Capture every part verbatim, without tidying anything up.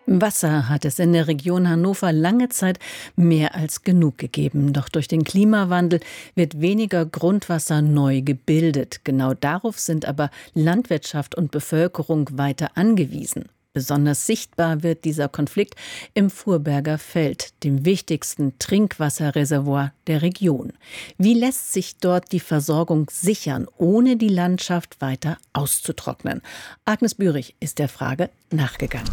Wasser hat es in der Region Hannover lange Zeit mehr als genug gegeben. Doch durch den Klimawandel wird weniger Grundwasser neu gebildet. Genau darauf sind aber Landwirtschaft und Bevölkerung weiter angewiesen. Besonders sichtbar wird dieser Konflikt im Vurberger Feld, dem wichtigsten Trinkwasserreservoir der Region. Wie lässt sich dort die Versorgung sichern, ohne die Landschaft weiter auszutrocknen? Agnes Bürich ist der Frage nachgegangen.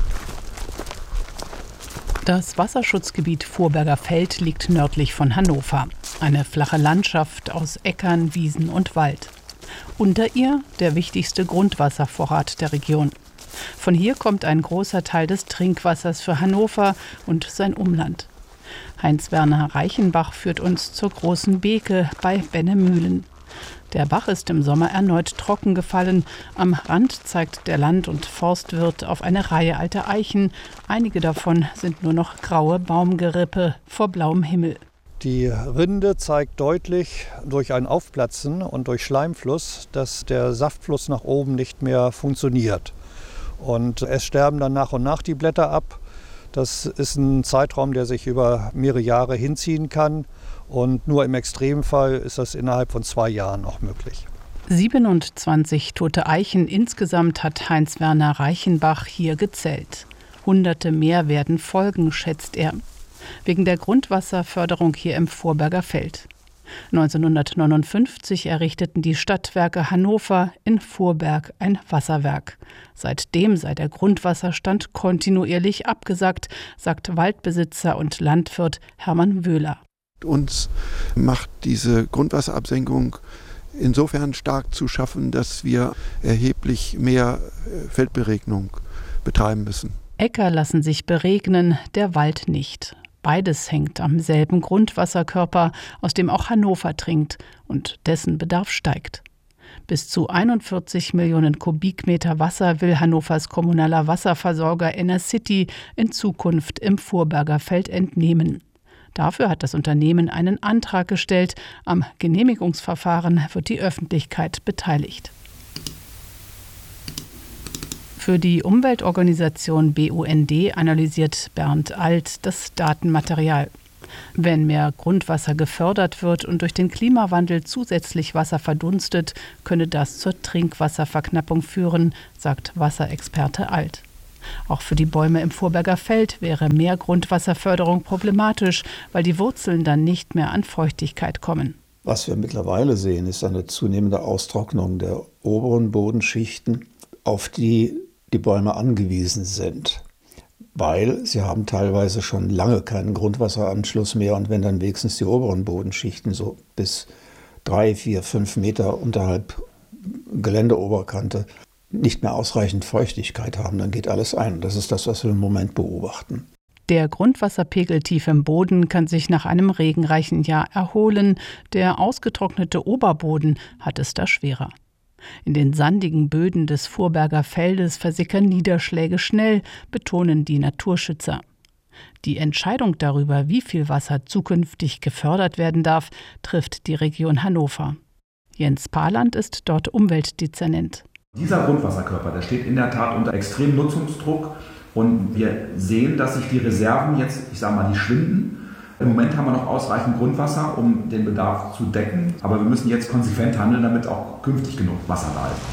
Das Wasserschutzgebiet Vurberger Feld liegt nördlich von Hannover. Eine flache Landschaft aus Äckern, Wiesen und Wald. Unter ihr der wichtigste Grundwasservorrat der Region. Von hier kommt ein großer Teil des Trinkwassers für Hannover und sein Umland. Heinz-Werner Reichenbach führt uns zur Großen Beeke bei Bennemühlen. Der Bach ist im Sommer erneut trocken gefallen. Am Rand zeigt der Land- und Forstwirt auf eine Reihe alter Eichen. Einige davon sind nur noch graue Baumgerippe vor blauem Himmel. Die Rinde zeigt deutlich durch ein Aufplatzen und durch Schleimfluss, dass der Saftfluss nach oben nicht mehr funktioniert. Und es sterben dann nach und nach die Blätter ab. Das ist ein Zeitraum, der sich über mehrere Jahre hinziehen kann. Und nur im Extremfall ist das innerhalb von zwei Jahren auch möglich. siebenundzwanzig tote Eichen insgesamt hat Heinz-Werner Reichenbach hier gezählt. Hunderte mehr werden folgen, schätzt er. Wegen der Grundwasserförderung hier im Vurberger Feld. neunzehnhundertneunundfünfzig errichteten die Stadtwerke Hannover in Vurberg ein Wasserwerk. Seitdem sei der Grundwasserstand kontinuierlich abgesackt, sagt Waldbesitzer und Landwirt Hermann Wöhler. Uns macht diese Grundwasserabsenkung insofern stark zu schaffen, dass wir erheblich mehr Feldberegnung betreiben müssen. Äcker lassen sich beregnen, der Wald nicht. Beides hängt am selben Grundwasserkörper, aus dem auch Hannover trinkt und dessen Bedarf steigt. Bis zu einundvierzig Millionen Kubikmeter Wasser will Hannovers kommunaler Wasserversorger Enercity in Zukunft im Vurberger Feld entnehmen. Dafür hat das Unternehmen einen Antrag gestellt. Am Genehmigungsverfahren wird die Öffentlichkeit beteiligt. Für die Umweltorganisation B U N D analysiert Bernd Alt das Datenmaterial. Wenn mehr Grundwasser gefördert wird und durch den Klimawandel zusätzlich Wasser verdunstet, könne das zur Trinkwasserverknappung führen, sagt Wasserexperte Alt. Auch für die Bäume im Vurberger Feld wäre mehr Grundwasserförderung problematisch, weil die Wurzeln dann nicht mehr an Feuchtigkeit kommen. Was wir mittlerweile sehen, ist eine zunehmende Austrocknung der oberen Bodenschichten, auf die die Bäume angewiesen sind. Weil sie haben teilweise schon lange keinen Grundwasseranschluss mehr und wenn dann wenigstens die oberen Bodenschichten so bis drei, vier, fünf Meter unterhalb Geländeoberkante nicht mehr ausreichend Feuchtigkeit haben, dann geht alles ein. Das ist das, was wir im Moment beobachten. Der Grundwasserpegel tief im Boden kann sich nach einem regenreichen Jahr erholen. Der ausgetrocknete Oberboden hat es da schwerer. In den sandigen Böden des Vurberger Feldes versickern Niederschläge schnell, betonen die Naturschützer. Die Entscheidung darüber, wie viel Wasser zukünftig gefördert werden darf, trifft die Region Hannover. Jens Paland ist dort Umweltdezernent. Dieser Grundwasserkörper, der steht in der Tat unter extremem Nutzungsdruck und wir sehen, dass sich die Reserven jetzt, ich sage mal, die schwinden. Im Moment haben wir noch ausreichend Grundwasser, um den Bedarf zu decken, aber wir müssen jetzt konsequent handeln, damit auch künftig genug Wasser da ist.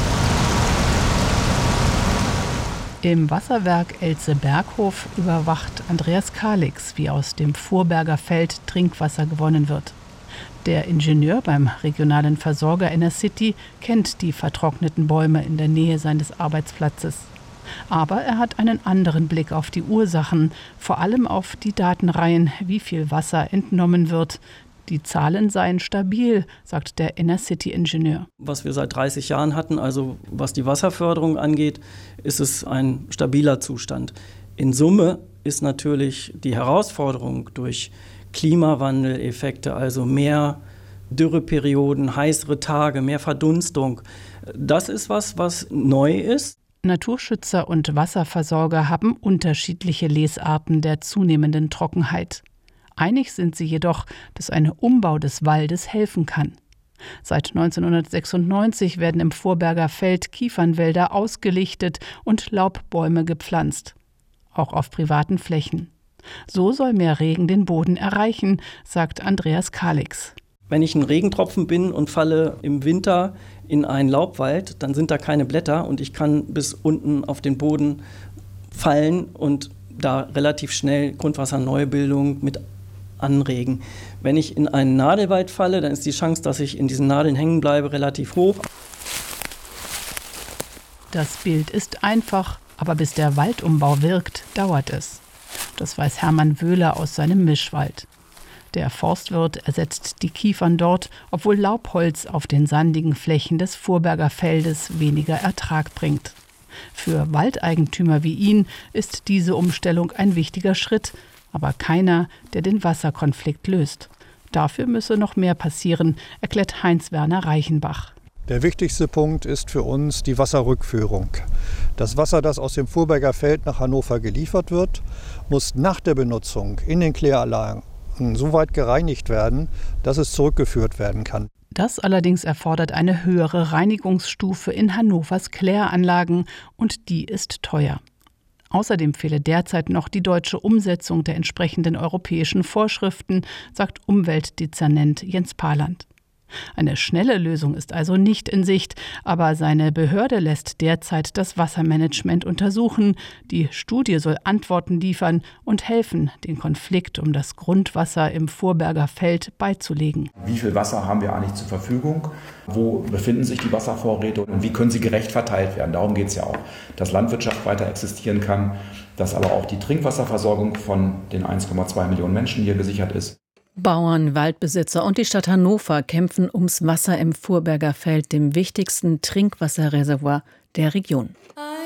Im Wasserwerk Elze-Berghof überwacht Andreas Kalix, wie aus dem Vurberger Feld Trinkwasser gewonnen wird. Der Ingenieur beim regionalen Versorger Enercity kennt die vertrockneten Bäume in der Nähe seines Arbeitsplatzes. Aber er hat einen anderen Blick auf die Ursachen, vor allem auf die Datenreihen, wie viel Wasser entnommen wird. Die Zahlen seien stabil, sagt der Enercity-Ingenieur. Was wir seit dreißig Jahren hatten, also was die Wasserförderung angeht, ist es ein stabiler Zustand. In Summe ist natürlich die Herausforderung durch Klimawandeleffekte, also mehr Dürreperioden, heißere Tage, mehr Verdunstung. Das ist was, was neu ist. Naturschützer und Wasserversorger haben unterschiedliche Lesarten der zunehmenden Trockenheit. Einig sind sie jedoch, dass ein Umbau des Waldes helfen kann. Seit neunzehnhundertsechsundneunzig werden im Vurberger Feld Kiefernwälder ausgelichtet und Laubbäume gepflanzt. auch auf privaten Flächen. So soll mehr Regen den Boden erreichen, sagt Andreas Kalix. Wenn ich ein Regentropfen bin und falle im Winter in einen Laubwald, dann sind da keine Blätter und ich kann bis unten auf den Boden fallen und da relativ schnell Grundwasserneubildung mit anregen. Wenn ich in einen Nadelwald falle, dann ist die Chance, dass ich in diesen Nadeln hängen bleibe, relativ hoch. Das Bild ist einfach, aber bis der Waldumbau wirkt, dauert es. Das weiß Hermann Wöhler aus seinem Mischwald. Der Forstwirt ersetzt die Kiefern dort, obwohl Laubholz auf den sandigen Flächen des Vorberger Feldes weniger Ertrag bringt. Für Waldeigentümer wie ihn ist diese Umstellung ein wichtiger Schritt, aber keiner, der den Wasserkonflikt löst. Dafür müsse noch mehr passieren, erklärt Heinz-Werner Reichenbach. Der wichtigste Punkt ist für uns die Wasserrückführung. Das Wasser, das aus dem Vorberger Feld nach Hannover geliefert wird, muss nach der Benutzung in den Kläranlagen so weit gereinigt werden, dass es zurückgeführt werden kann. Das allerdings erfordert eine höhere Reinigungsstufe in Hannovers Kläranlagen und die ist teuer. Außerdem fehle derzeit noch die deutsche Umsetzung der entsprechenden europäischen Vorschriften, sagt Umweltdezernent Jens Paland. Eine schnelle Lösung ist also nicht in Sicht, aber seine Behörde lässt derzeit das Wassermanagement untersuchen. Die Studie soll Antworten liefern und helfen, den Konflikt um das Grundwasser im Vorberger Feld beizulegen. Wie viel Wasser haben wir eigentlich zur Verfügung? Wo befinden sich die Wasservorräte und wie können sie gerecht verteilt werden? Darum geht es ja auch, dass Landwirtschaft weiter existieren kann, dass aber auch die Trinkwasserversorgung von den eins Komma zwei Millionen Menschen hier gesichert ist. Bauern, Waldbesitzer und die Stadt Hannover kämpfen ums Wasser im Vorberger Feld, dem wichtigsten Trinkwasserreservoir der Region.